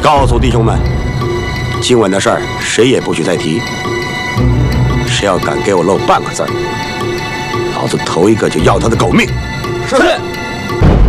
告诉弟兄们，今晚的事儿谁也不许再提。谁要敢给我漏半个字儿，老子头一个就要他的狗命。 是。